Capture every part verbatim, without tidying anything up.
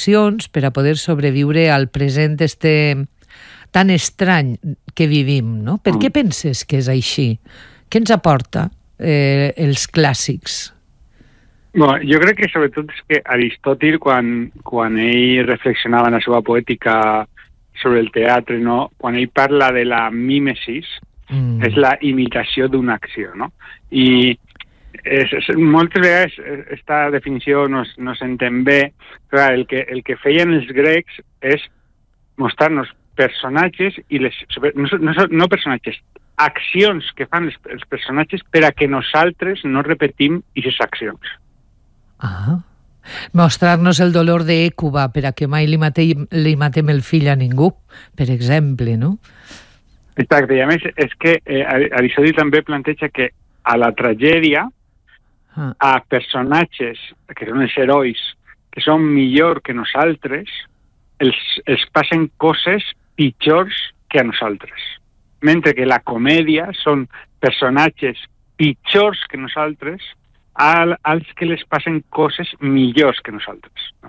accions per a poder sobreviure al present este tan estrany que vivim, no? Per què penses que és així? Què ens aporta eh, els clàssics? Bueno, jo crec que sobretot és que Aristòtil, quan, quan ell reflexionava en la seva poètica sobre el teatre, no? Quan ell parla de la mímesis, mm. és la imitació d'una acció, no? I és, és, moltes vegades aquesta definició no, no s'entén bé, però el que, el que feien els grecs és mostrar-nos personatges i les, no, no, no personatges, accions que fan els, els personatges per a que nosaltres no repetim aquestes accions. Ah, mostrar-nos el dolor d'Ècuba per a que mai li matem, li matem el fill a ningú, per exemple, no? Exacte, i a més és que eh, Aristòtil també planteja que a la tragèdia, ah. a personatges que són els herois, que són millor que nosaltres, els, els passen coses pitjors que a nosaltres. Mentre que la comèdia són personatges pitjors que nosaltres al, als que les passen coses millors que nosaltres. No?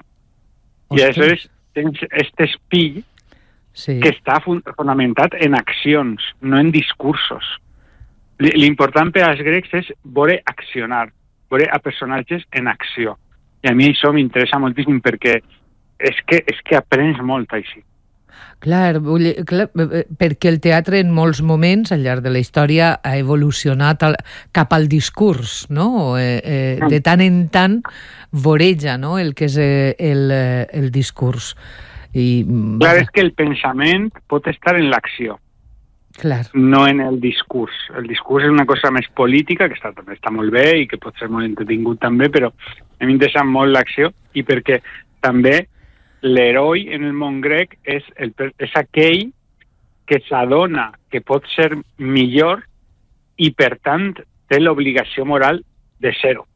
I aleshores tens aquest espill sí. que està fonamentat en accions, no en discursos. L'important per als grecs és veure accionar, veure a personatges en acció. I a mi això m'interessa moltíssim perquè és que, és que aprens molt així. Clar, clar, perquè el teatre en molts moments al llarg de la història ha evolucionat al, cap al discurs, no? Eh, eh, de tant en tant voreja, no? el que és el, el discurs. I, clar, és que el pensament pot estar en l'acció, clar. no en el discurs. El discurs és una cosa més política, que està, també està molt bé i que pot ser molt entretingut també, però a mi m'interessa molt l'acció i perquè també l'heroi en el món grec és, el, és aquell que s'adona que pot ser millor i, per tant, té l'obligació moral de ser-ho.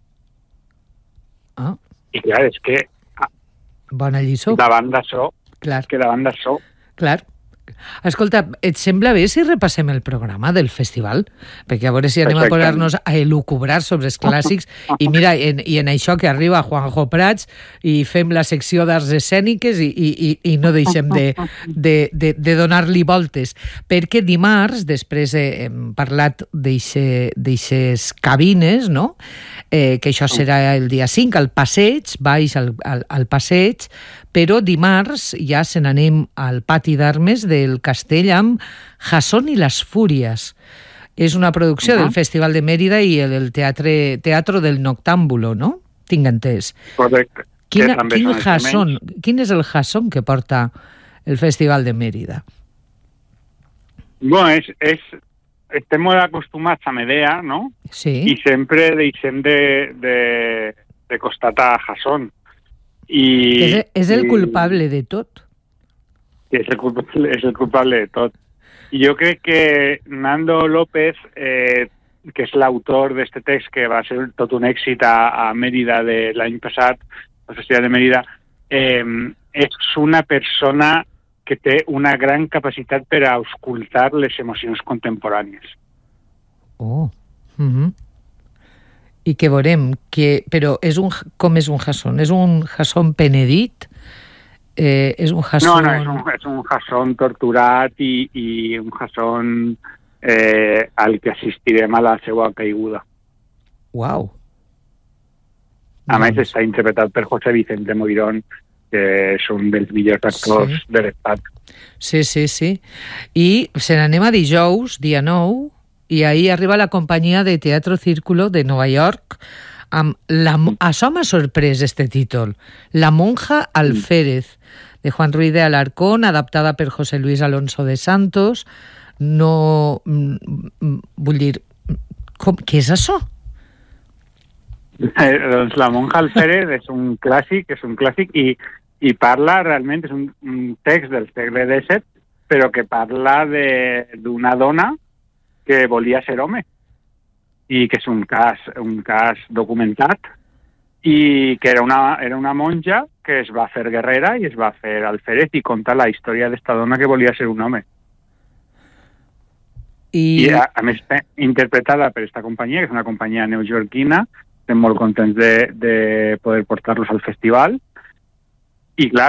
Ah. I, clar, és que bona lliçó. Davant d'això, clar. que davant d'això... Clar. Escolta, et sembla bé si repassem el programa del festival? Perquè a veure si anem a posar-nos a elucubrar sobre els clàssics i mira, en, i en això que arriba Juanjo Prats i fem la secció d'arts escèniques i, i, i no deixem de, de, de, de donar-li voltes. Perquè dimarts, després hem parlat d'eixes cabines, no? Eh, que això serà el dia cinc, al passeig, baix al, al, al passeig, però dimarts ja se n'anem al pati d'armes del castell amb Jasón i les Fúries. És una producció uh-huh. del Festival de Mèrida i del teatre, Teatro del Noctámbulo, no? Tinc entès. Correcte. Quina, quin, Jasón, quin és el Jasón que porta el Festival de Mèrida? Bueno, és... és... estem molt acostumats a Medea, no? Sí. I sempre deixem de, de, de constatar Jasón. I, és, és el culpable i, de tot. És el, culpable, és el culpable de tot. I jo crec que Nando López, eh, que és l'autor d'aquest text que va ser tot un èxit a, a Mèrida de l'any passat, al Festival de Mèrida, eh, és una persona que té una gran capacitat per a auscultar les emocions contemporànies. Oh. Mm-hmm. I què veurem? Que, però és un, com és un Jasón? És un Jasón penedit? Eh, és un Jasón... No, no, és un, és un Jasón torturat i, i un Jasón eh, al que assistirem a la seva caiguda. Uau! A doncs... més, està interpretat per José Vicente Moirón, que és un dels millors actors sí. de l'estat. Sí, sí, sí. I se n'anem a dijous, dia nou, i ahir arriba la companyia de Teatro Círculo de Nova York amb la... Això m'ha sorprès, este títol. La monja alférez, de Juan Ruiz de Alarcón, adaptada per José Luis Alonso de Santos. No... Vull dir... Com... Què és això? Eh, doncs la monja alférez és un clàssic, és un clàssic i, i parla realment, és un, un text del segle disset, però que parla d'una dona que volia ser home i que és un cas, un cas documentat i que era una, era una monja que es va fer guerrera i es va fer alférez i conta la història d'esta dona que volia ser un home. I, I a, a més interpretada per esta companyia, que és una companyia neoyorquina. Estem molt contents de, de poder portar-los al festival. I clar,